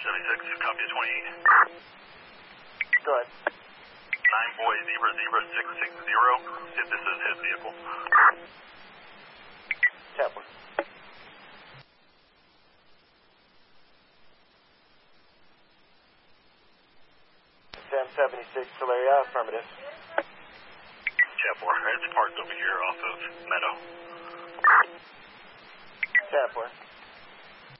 76, copy 28. Go ahead. 9 boy zebra zebra 660, if this is his vehicle. Chaplain. 1076 Solaria, affirmative. Chat 4, it's parked over here off of Meadow. Chat 4.